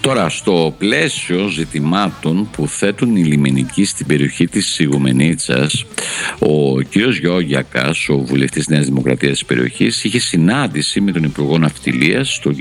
Τώρα, στο πλαίσιο ζητημάτων που θέτουν οι λιμενικοί στην περιοχή της Ιγουμενίτσας, ο κ. Γιώργιακας, ο βουλευτής Νέας Δημοκρατίας της περιοχής, είχε συνάντηση με τον Υπουργό Ναυτιλίας, τον κ.